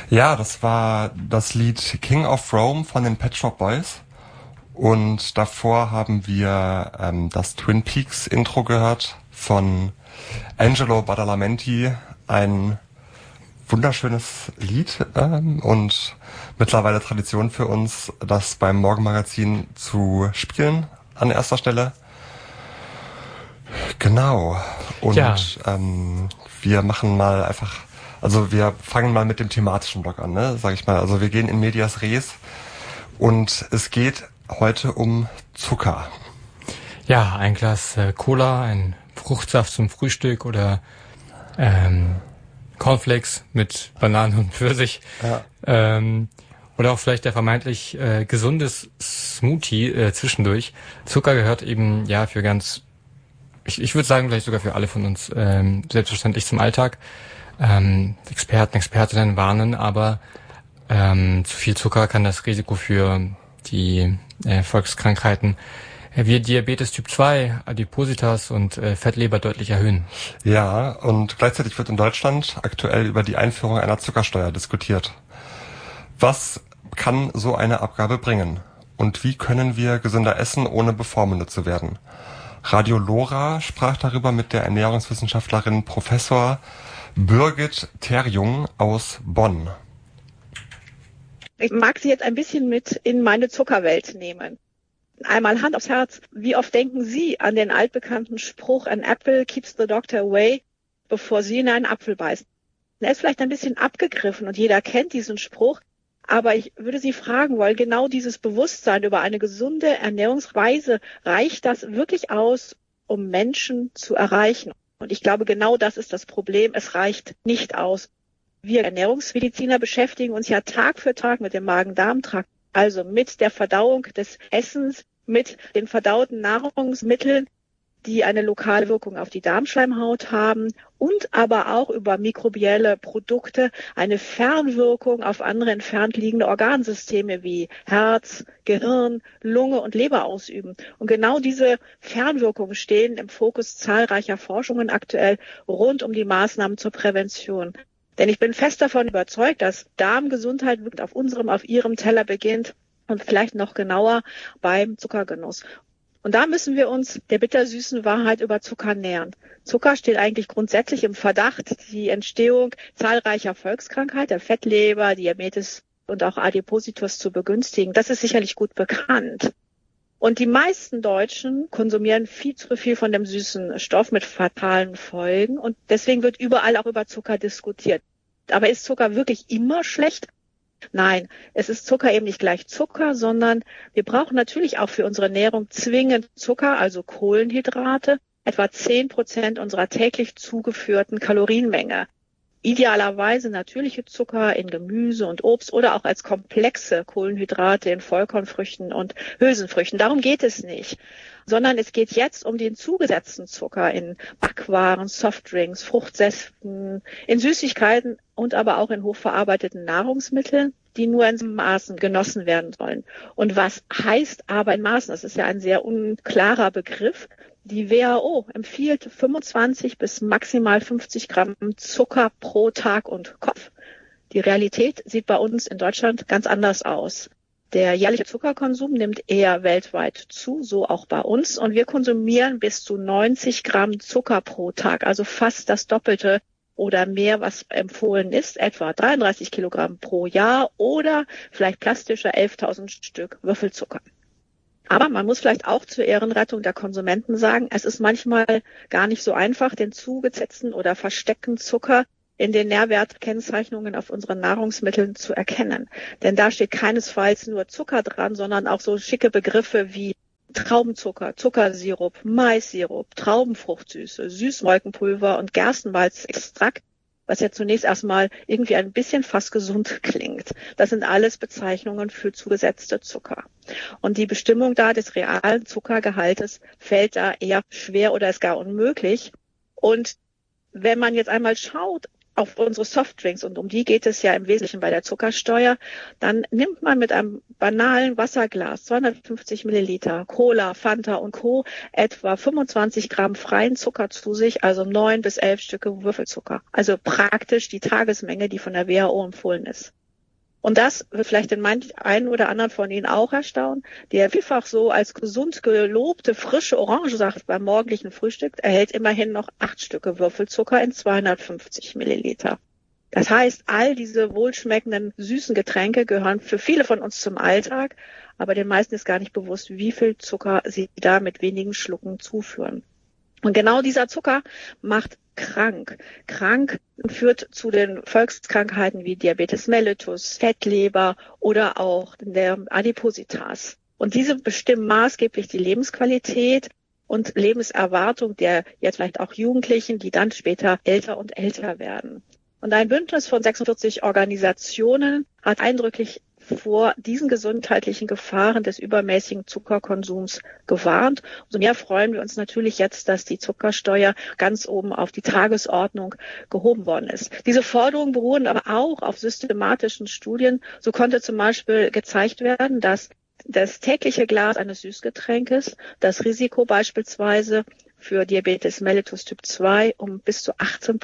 Ja, das war das Lied King of Rome von den Pet Shop Boys. Und davor haben wir das Twin Peaks Intro gehört von Angelo Badalamenti. Ein wunderschönes Lied und mittlerweile Tradition für uns, das beim Morgenmagazin zu spielen an erster Stelle. Genau. Und Ja. Wir machen mal einfach, also wir fangen mal mit dem thematischen Block an, ne, sag ich mal. Also wir gehen in medias res und es geht heute um Zucker. Ja, ein Glas Cola, ein Fruchtsaft zum Frühstück oder Cornflakes mit Bananen und Pfirsich. Ja. Oder auch vielleicht der vermeintlich gesundes Smoothie zwischendurch. Zucker gehört eben ja für ganz, ich würde sagen vielleicht sogar für alle von uns selbstverständlich zum Alltag. Experten, Expertinnen warnen, aber zu viel Zucker kann das Risiko für die Volkskrankheiten wie Diabetes Typ 2, Adipositas und Fettleber deutlich erhöhen. Ja, und gleichzeitig wird in Deutschland aktuell über die Einführung einer Zuckersteuer diskutiert. Was kann so eine Abgabe bringen? Und wie können wir gesünder essen, ohne bevormundet zu werden? Radio Lora sprach darüber mit der Ernährungswissenschaftlerin Professor Birgit Terjung aus Bonn. Ich mag Sie jetzt ein bisschen mit in meine Zuckerwelt nehmen. Einmal Hand aufs Herz. Wie oft denken Sie an den altbekannten Spruch, an apple keeps the doctor away, bevor Sie in einen Apfel beißen? Er ist vielleicht ein bisschen abgegriffen und jeder kennt diesen Spruch. Aber ich würde Sie fragen wollen, genau dieses Bewusstsein über eine gesunde Ernährungsweise, reicht das wirklich aus, um Menschen zu erreichen? Und ich glaube, genau das ist das Problem. Es reicht nicht aus. Wir Ernährungsmediziner beschäftigen uns ja Tag für Tag mit dem Magen-Darm-Trakt, also mit der Verdauung des Essens, mit den verdauten Nahrungsmitteln, die eine lokale Wirkung auf die Darmschleimhaut haben und aber auch über mikrobielle Produkte eine Fernwirkung auf andere entfernt liegende Organsysteme wie Herz, Gehirn, Lunge und Leber ausüben. Und genau diese Fernwirkungen stehen im Fokus zahlreicher Forschungen aktuell rund um die Maßnahmen zur Prävention. Denn ich bin fest davon überzeugt, dass Darmgesundheit wirklich auf Ihrem Teller beginnt und vielleicht noch genauer beim Zuckergenuss. Und da müssen wir uns der bittersüßen Wahrheit über Zucker nähern. Zucker steht eigentlich grundsätzlich im Verdacht, die Entstehung zahlreicher Volkskrankheiten, der Fettleber, Diabetes und auch Adipositas zu begünstigen. Das ist sicherlich gut bekannt. Und die meisten Deutschen konsumieren viel zu viel von dem süßen Stoff mit fatalen Folgen. Und deswegen wird überall auch über Zucker diskutiert. Aber ist Zucker wirklich immer schlecht? Nein, es ist Zucker eben nicht gleich Zucker, sondern wir brauchen natürlich auch für unsere Ernährung zwingend Zucker, also Kohlenhydrate, etwa 10% unserer täglich zugeführten Kalorienmenge. Idealerweise natürliche Zucker in Gemüse und Obst oder auch als komplexe Kohlenhydrate in Vollkornfrüchten und Hülsenfrüchten. Darum geht es nicht, sondern es geht jetzt um den zugesetzten Zucker in Backwaren, Softdrinks, Fruchtsäften, in Süßigkeiten und aber auch in hochverarbeiteten Nahrungsmitteln, die nur in Maßen genossen werden sollen. Und was heißt aber in Maßen? Das ist ja ein sehr unklarer Begriff. Die WHO empfiehlt 25 bis maximal 50 Gramm Zucker pro Tag und Kopf. Die Realität sieht bei uns in Deutschland ganz anders aus. Der jährliche Zuckerkonsum nimmt eher weltweit zu, so auch bei uns. Und wir konsumieren bis zu 90 Gramm Zucker pro Tag, also fast das Doppelte oder mehr, was empfohlen ist, etwa 33 Kilogramm pro Jahr oder vielleicht plastische 11.000 Stück Würfelzucker. Aber man muss vielleicht auch zur Ehrenrettung der Konsumenten sagen, es ist manchmal gar nicht so einfach, den zugesetzten oder versteckten Zucker in den Nährwertkennzeichnungen auf unseren Nahrungsmitteln zu erkennen. Denn da steht keinesfalls nur Zucker dran, sondern auch so schicke Begriffe wie Traubenzucker, Zuckersirup, Maissirup, Traubenfruchtsüße, Süßmolkenpulver und Gerstenmalzextrakt, was ja zunächst erstmal irgendwie ein bisschen fast gesund klingt. Das sind alles Bezeichnungen für zugesetzte Zucker. Und die Bestimmung da des realen Zuckergehaltes fällt da eher schwer oder ist gar unmöglich. Und wenn man jetzt einmal schaut, auf unsere Softdrinks, und um die geht es ja im Wesentlichen bei der Zuckersteuer, dann nimmt man mit einem banalen Wasserglas 250 Milliliter Cola, Fanta und Co. etwa 25 Gramm freien Zucker zu sich, also 9 bis 11 Stücke Würfelzucker. Also praktisch die Tagesmenge, die von der WHO empfohlen ist. Und das wird vielleicht den einen oder anderen von Ihnen auch erstaunen, der vielfach so als gesund gelobte frische Orangensaft beim morgendlichen Frühstück erhält immerhin noch 8 Stücke Würfelzucker in 250 Milliliter. Das heißt, all diese wohlschmeckenden, süßen Getränke gehören für viele von uns zum Alltag, aber den meisten ist gar nicht bewusst, wie viel Zucker sie da mit wenigen Schlucken zuführen. Und genau dieser Zucker macht krank. Krank führt zu den Volkskrankheiten wie Diabetes mellitus, Fettleber oder auch der Adipositas. Und diese bestimmen maßgeblich die Lebensqualität und Lebenserwartung der jetzt vielleicht auch Jugendlichen, die dann später älter und älter werden. Und ein Bündnis von 46 Organisationen hat eindrücklich vor diesen gesundheitlichen Gefahren des übermäßigen Zuckerkonsums gewarnt. Umso mehr freuen wir uns natürlich jetzt, dass die Zuckersteuer ganz oben auf die Tagesordnung gehoben worden ist. Diese Forderungen beruhen aber auch auf systematischen Studien. So konnte zum Beispiel gezeigt werden, dass das tägliche Glas eines Süßgetränkes das Risiko beispielsweise für Diabetes mellitus Typ 2 um bis zu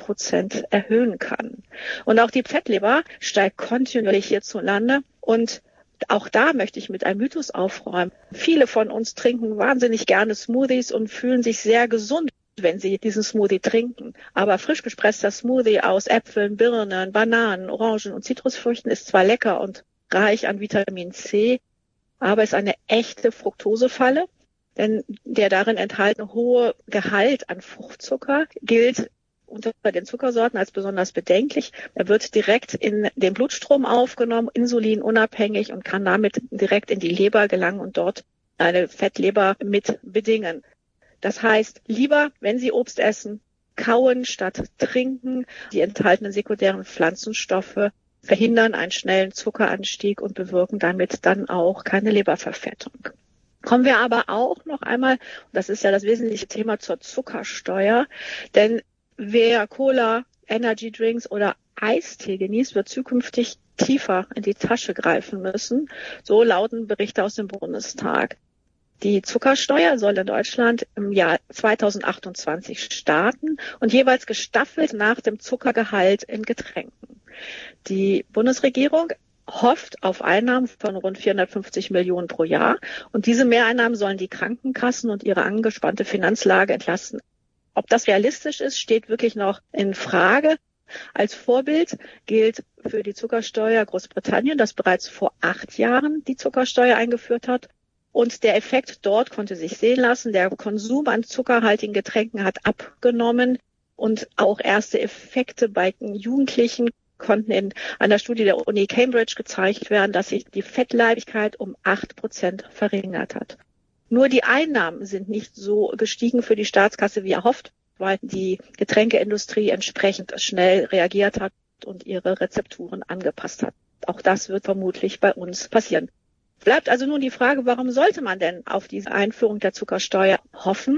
18% erhöhen kann. Und auch die Fettleber steigt kontinuierlich hierzulande. Und auch da möchte ich mit einem Mythos aufräumen. Viele von uns trinken wahnsinnig gerne Smoothies und fühlen sich sehr gesund, wenn sie diesen Smoothie trinken. Aber frisch gespresster Smoothie aus Äpfeln, Birnen, Bananen, Orangen und Zitrusfrüchten ist zwar lecker und reich an Vitamin C, aber ist eine echte Fructosefalle. Denn der darin enthaltene hohe Gehalt an Fruchtzucker gilt unter den Zuckersorten als besonders bedenklich. Er wird direkt in den Blutstrom aufgenommen, insulinunabhängig, und kann damit direkt in die Leber gelangen und dort eine Fettleber mit bedingen. Das heißt, lieber, wenn Sie Obst essen, kauen statt trinken. Die enthaltenen sekundären Pflanzenstoffe verhindern einen schnellen Zuckeranstieg und bewirken damit dann auch keine Leberverfettung. Kommen wir aber auch noch einmal, das ist ja das wesentliche Thema, zur Zuckersteuer, denn wer Cola, Energy Drinks oder Eistee genießt, wird zukünftig tiefer in die Tasche greifen müssen. So lauten Berichte aus dem Bundestag. Die Zuckersteuer soll in Deutschland im Jahr 2028 starten und jeweils gestaffelt nach dem Zuckergehalt in Getränken. Die Bundesregierung hofft auf Einnahmen von rund 450 Millionen pro Jahr. Und diese Mehreinnahmen sollen die Krankenkassen und ihre angespannte Finanzlage entlasten. Ob das realistisch ist, steht wirklich noch in Frage. Als Vorbild gilt für die Zuckersteuer Großbritannien, das bereits vor 8 Jahren die Zuckersteuer eingeführt hat. Und der Effekt dort konnte sich sehen lassen. Der Konsum an zuckerhaltigen Getränken hat abgenommen. Und auch erste Effekte bei Jugendlichen konnten in einer Studie der Uni Cambridge gezeigt werden, dass sich die Fettleibigkeit um 8% verringert hat. Nur die Einnahmen sind nicht so gestiegen für die Staatskasse wie erhofft, weil die Getränkeindustrie entsprechend schnell reagiert hat und ihre Rezepturen angepasst hat. Auch das wird vermutlich bei uns passieren. Bleibt also nun die Frage, warum sollte man denn auf diese Einführung der Zuckersteuer hoffen?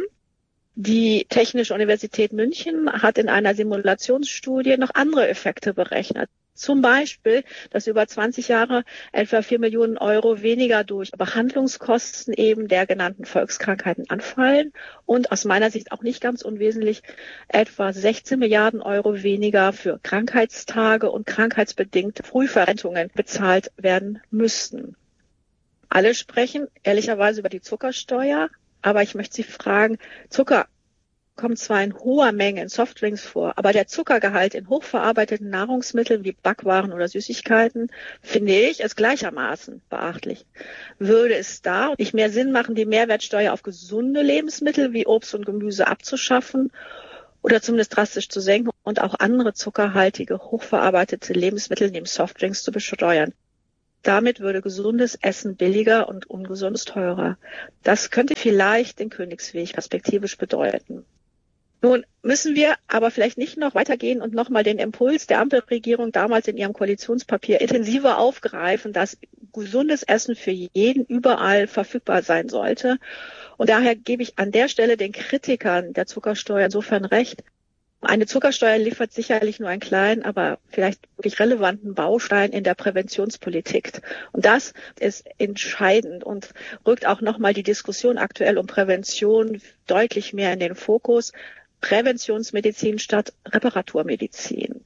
Die Technische Universität München hat in einer Simulationsstudie noch andere Effekte berechnet. Zum Beispiel, dass über 20 Jahre etwa 4 Millionen Euro weniger durch Behandlungskosten eben der genannten Volkskrankheiten anfallen und aus meiner Sicht auch nicht ganz unwesentlich etwa 16 Milliarden Euro weniger für Krankheitstage und krankheitsbedingte Frühverrentungen bezahlt werden müssten. Alle sprechen ehrlicherweise über die Zuckersteuer. Aber ich möchte Sie fragen, Zucker kommt zwar in hoher Menge in Softdrinks vor, aber der Zuckergehalt in hochverarbeiteten Nahrungsmitteln wie Backwaren oder Süßigkeiten, finde ich, ist gleichermaßen beachtlich. Würde es da nicht mehr Sinn machen, die Mehrwertsteuer auf gesunde Lebensmittel wie Obst und Gemüse abzuschaffen oder zumindest drastisch zu senken und auch andere zuckerhaltige, hochverarbeitete Lebensmittel neben Softdrinks zu besteuern? Damit würde gesundes Essen billiger und ungesundes teurer. Das könnte vielleicht den Königsweg perspektivisch bedeuten. Nun müssen wir aber vielleicht nicht noch weitergehen und nochmal den Impuls der Ampelregierung damals in ihrem Koalitionspapier intensiver aufgreifen, dass gesundes Essen für jeden überall verfügbar sein sollte. Und daher gebe ich an der Stelle den Kritikern der Zuckersteuer insofern recht, Eine Zuckersteuer liefert sicherlich nur einen kleinen, aber vielleicht wirklich relevanten Baustein in der Präventionspolitik. Und das ist entscheidend und rückt auch nochmal die Diskussion aktuell um Prävention deutlich mehr in den Fokus. Präventionsmedizin statt Reparaturmedizin.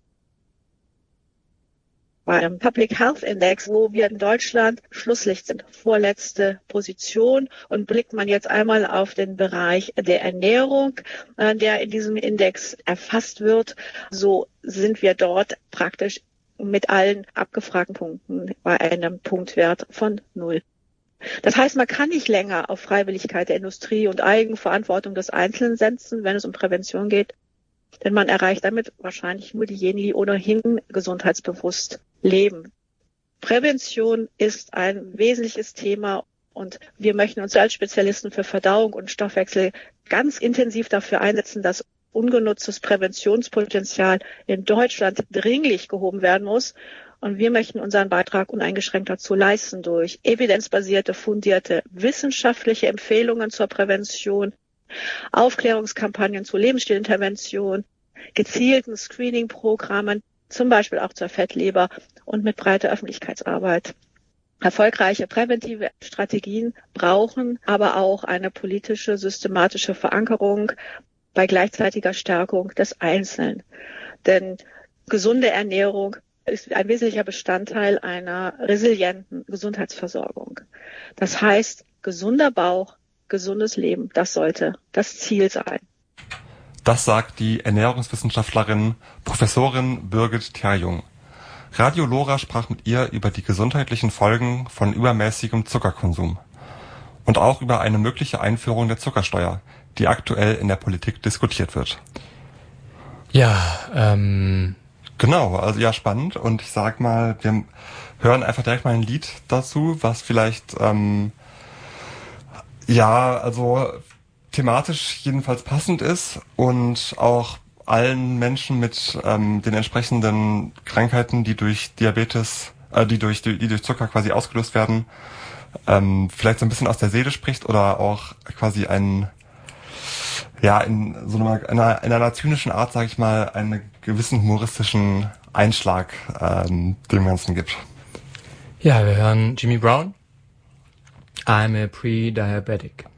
Bei einem Public Health Index, wo wir in Deutschland Schlusslicht sind, vorletzte Position. Und blickt man jetzt einmal auf den Bereich der Ernährung, der in diesem Index erfasst wird, so sind wir dort praktisch mit allen abgefragten Punkten bei einem Punktwert von 0. Das heißt, man kann nicht länger auf Freiwilligkeit der Industrie und Eigenverantwortung des Einzelnen setzen, wenn es um Prävention geht. Denn man erreicht damit wahrscheinlich nur diejenigen, die ohnehin gesundheitsbewusst leben. Prävention ist ein wesentliches Thema und wir möchten uns als Spezialisten für Verdauung und Stoffwechsel ganz intensiv dafür einsetzen, dass ungenutztes Präventionspotenzial in Deutschland dringlich gehoben werden muss. Und wir möchten unseren Beitrag uneingeschränkt dazu leisten durch evidenzbasierte, fundierte wissenschaftliche Empfehlungen zur Prävention, Aufklärungskampagnen zu Lebensstilintervention, gezielten Screening-Programmen, zum Beispiel auch zur Fettleber und mit breiter Öffentlichkeitsarbeit. Erfolgreiche präventive Strategien brauchen aber auch eine politische, systematische Verankerung bei gleichzeitiger Stärkung des Einzelnen. Denn gesunde Ernährung ist ein wesentlicher Bestandteil einer resilienten Gesundheitsversorgung. Das heißt, gesunder Bauch, gesundes Leben, das sollte das Ziel sein. Das sagt die Ernährungswissenschaftlerin Professorin Birgit Terjung. Radio Lora sprach mit ihr über die gesundheitlichen Folgen von übermäßigem Zuckerkonsum und auch über eine mögliche Einführung der Zuckersteuer, die aktuell in der Politik diskutiert wird. Ja, Genau, also ja, spannend. Und ich sag mal, wir hören einfach direkt mal ein Lied dazu, was vielleicht also thematisch jedenfalls passend ist und auch allen Menschen mit den entsprechenden Krankheiten, die durch Diabetes, die durch Zucker quasi ausgelöst werden, vielleicht so ein bisschen aus der Seele spricht oder auch quasi in einer zynischen Art, sage ich mal, einen gewissen humoristischen Einschlag dem Ganzen gibt. Ja, wir hören Jimmy Brown. I'm a pre-diabetic.